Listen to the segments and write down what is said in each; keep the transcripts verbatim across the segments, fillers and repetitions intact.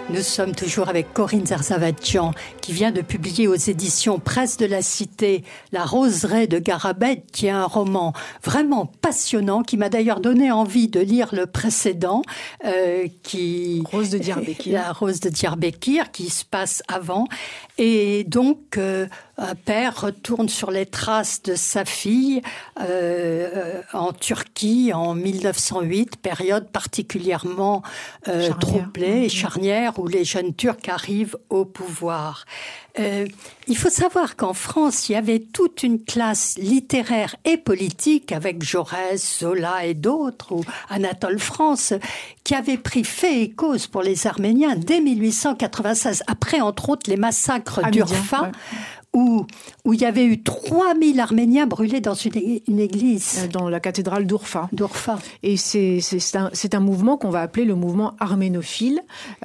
Nous sommes toujours avec Corinne Zarzavadjian qui vient de publier aux éditions Presse de la Cité La Roseraie de Garabed, qui est un roman vraiment passionnant, qui m'a d'ailleurs donné envie de lire le précédent, euh, qui Rose de Diyarbakir. La Rose de Diyarbakir, qui se passe avant. Et donc, euh, un père retourne sur les traces de sa fille euh, en Turquie en mille neuf cent huit, période particulièrement euh, troublée et charnière où les jeunes Turcs arrivent au pouvoir. Euh, il faut savoir qu'en France, il y avait toute une classe littéraire et politique avec Jaurès, Zola et d'autres, ou Anatole France, qui avait pris fait et cause pour les Arméniens dès mille huit cent quatre-vingt-seize, après entre autres les massacres d'Urfa, ouais. Où, où il y avait eu trois mille Arméniens brûlés dans une, une église. Dans la cathédrale d'Urfa. d'Urfa. Et c'est, c'est, c'est, un, c'est un mouvement qu'on va appeler le mouvement arménophile,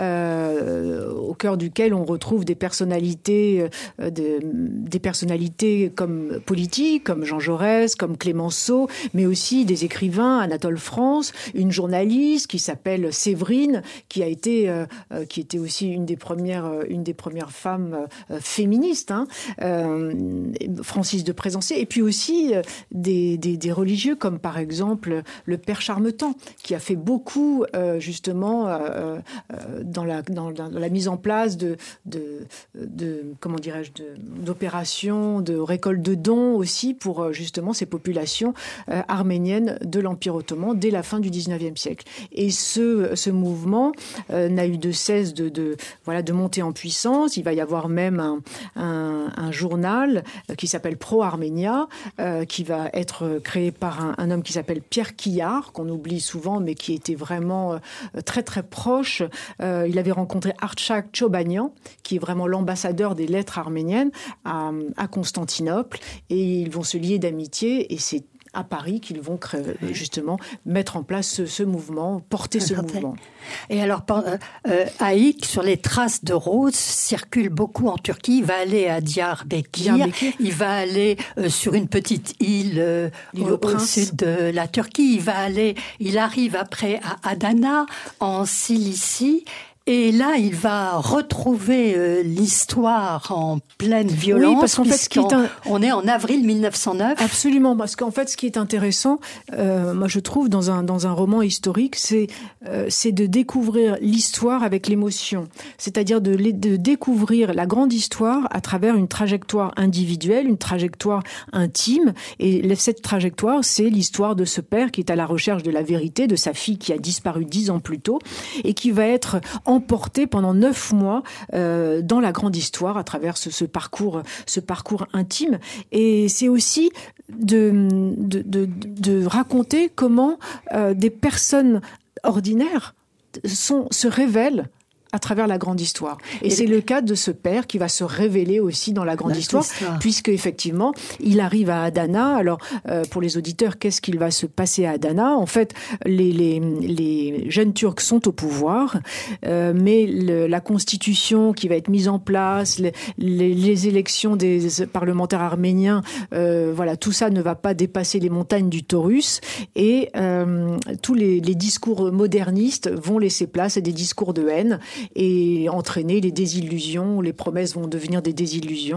euh, au cœur duquel on retrouve des personnalités, euh, de, des personnalités comme politiques, comme Jean Jaurès, comme Clémenceau, mais aussi des écrivains, Anatole France, une journaliste qui s'appelle Séverine, qui a été, euh, qui était aussi une des premières, une des premières femmes euh, féministes, hein. Euh, Francis de Présencier, et puis aussi euh, des, des, des religieux comme par exemple le père Charmetan, qui a fait beaucoup euh, justement euh, euh, dans, la, dans, dans la mise en place de, de, de comment dirais-je, de, d'opérations, de récolte de dons aussi pour euh, justement ces populations euh, arméniennes de l'Empire ottoman dès la fin du dix-neuvième siècle. Et ce, ce mouvement euh, n'a eu de cesse de, de, voilà, de monter en puissance. Il va y avoir même un, un, un journal qui s'appelle Pro-Arménia, euh, qui va être créé par un, un homme qui s'appelle Pierre Quillard, qu'on oublie souvent, mais qui était vraiment euh, très très proche. Euh, il avait rencontré Artchak Chobanian, qui est vraiment l'ambassadeur des lettres arméniennes à, à Constantinople, et ils vont se lier d'amitié, et c'est à Paris qu'ils vont créer, justement mettre en place ce, ce mouvement, porter ce mouvement. Et alors, euh, Haïk, sur les traces de Rose, circule beaucoup en Turquie. Il va aller à Diyarbakir, Diyarbakir. Il va aller euh, sur une petite île euh, au, au sud de la Turquie. Il va aller, il arrive après à Adana, en Cilicie. Et là, il va retrouver euh, l'histoire en pleine violence. Oui, parce qu'en fait, ce qui est un... on est en avril mille neuf cent neuf. Absolument, parce qu'en fait, ce qui est intéressant, euh, moi je trouve dans un dans un roman historique, c'est euh, c'est de découvrir l'histoire avec l'émotion, c'est-à-dire de de découvrir la grande histoire à travers une trajectoire individuelle, une trajectoire intime. Et cette trajectoire, c'est l'histoire de ce père qui est à la recherche de la vérité de sa fille qui a disparu dix ans plus tôt et qui va être emporté pendant neuf mois euh, dans la grande histoire à travers ce, ce parcours, ce parcours intime. Et c'est aussi de, de, de, de raconter comment euh, des personnes ordinaires sont, se révèlent à travers la grande histoire. Et, et c'est le cas de ce père qui va se révéler aussi dans la grande histoire, histoire, puisque effectivement, il arrive à Adana. Alors, euh, pour les auditeurs, qu'est-ce qu'il va se passer à Adana ? En fait, les, les, les jeunes Turcs sont au pouvoir, euh, mais le, la constitution qui va être mise en place, les, les, les élections des parlementaires arméniens, euh, voilà, tout ça ne va pas dépasser les montagnes du Taurus, et euh, tous les, les discours modernistes vont laisser place à des discours de haine et entraîner les désillusions, les promesses vont devenir des désillusions,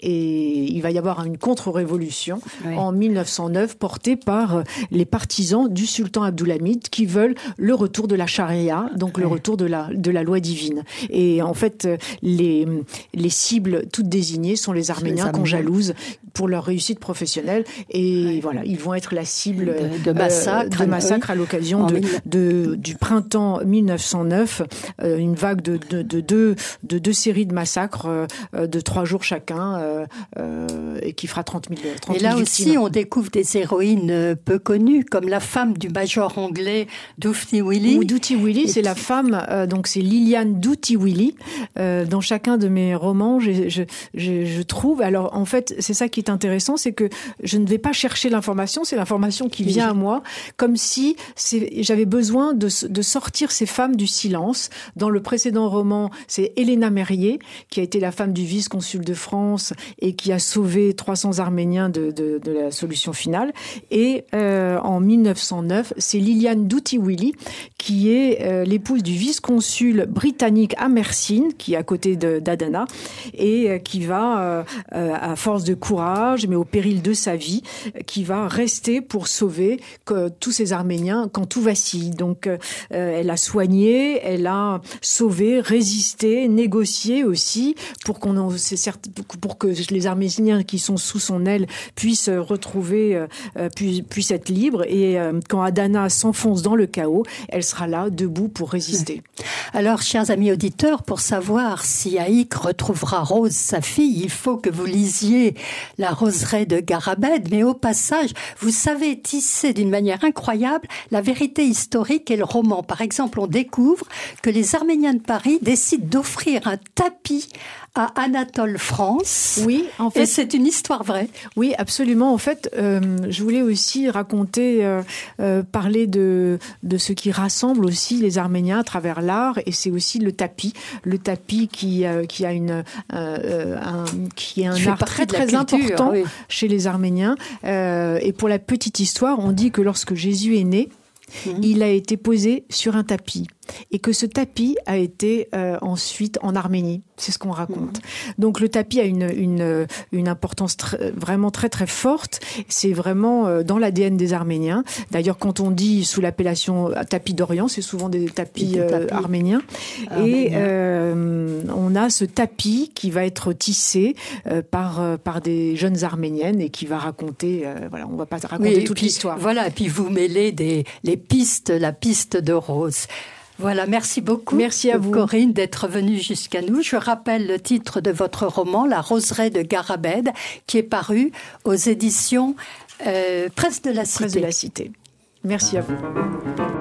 et il va y avoir une contre-révolution oui. en mille neuf cent neuf portée par les partisans du sultan Abdulhamid qui veulent le retour de la charia, donc oui. le retour de la, de la loi divine. Et en fait, les, les cibles toutes désignées sont les Arméniens qu'on jalouse pour leur réussite professionnelle, et oui. voilà, ils vont être la cible de, de massacre, euh, de massacre oui. à l'occasion de, de, du printemps mille neuf cent neuf, euh, une vague De, de, de, de, de deux séries de massacres euh, de trois jours chacun euh, euh, et qui fera trente mille victimes. Et là aussi, on découvre des héroïnes peu connues, comme la femme du major anglais Doughty Willy. Ou Doughty Willy, c'est la femme, euh, donc c'est Liliane Doughty Willy. Euh, dans chacun de mes romans, je, je, je, je trouve, alors en fait, c'est ça qui qui est intéressant, c'est que je ne vais pas chercher l'information, c'est l'information qui vient à moi, comme si c'est, j'avais besoin de, de sortir ces femmes du silence. Dans le précédent roman, c'est Helena Merrier, qui a été la femme du vice-consul de France et qui a sauvé trois cents Arméniens de, de, de la solution finale. Et euh, en mille neuf cent neuf, c'est Liliane Doughty-Willy, qui est euh, l'épouse du vice-consul britannique à Mersin, qui est à côté de, d'Adana, et euh, qui va, euh, euh, à force de courage, mais au péril de sa vie, qui va rester pour sauver que, tous ces Arméniens quand tout vacille. Donc, euh, elle a soigné, elle a sauvé, résisté, négocié aussi pour qu'on en, c'est certes, pour que les Arméniens qui sont sous son aile puissent retrouver, euh, puissent, puissent être libres. Et euh, quand Adana s'enfonce dans le chaos, elle sera là, debout pour résister. Alors, chers amis auditeurs, pour savoir si Haïk retrouvera Rose, sa fille, il faut que vous lisiez La roseraie de Garabed. Mais au passage, vous savez tisser d'une manière incroyable la vérité historique et le roman. Par exemple, on découvre que les Arméniens de Paris décident d'offrir un tapis à Anatole France. Oui, en fait, et c'est une histoire vraie. Oui, absolument. En fait, euh, je voulais aussi raconter, euh, euh, parler de de ce qui rassemble aussi les Arméniens à travers l'art, et c'est aussi le tapis, le tapis qui euh, qui a une euh, un qui est un art très très culture, important oui. chez les Arméniens. Euh, et pour la petite histoire, on dit que lorsque Jésus est né, mmh. il a été posé sur un tapis. Et que ce tapis a été euh, ensuite en Arménie. C'est ce qu'on raconte. Mmh. Donc le tapis a une, une, une importance tr- vraiment très très forte. C'est vraiment euh, dans l'A D N des Arméniens. D'ailleurs, quand on dit sous l'appellation tapis d'Orient, c'est souvent des tapis, des tapis. Euh, arméniens. arméniens. Et euh, on a ce tapis qui va être tissé euh, par, euh, par des jeunes Arméniennes et qui va raconter, euh, voilà, on va pas raconter oui, toute puis, l'histoire. Voilà, et puis vous mêlez des, les pistes, la piste de Rose. Voilà, merci beaucoup. Merci à vous, Corinne, d'être venue jusqu'à nous. Je rappelle le titre de votre roman, La roseraie de Garabed, qui est paru aux éditions euh, Presse de la Cité. Presse de la Cité. Merci à vous.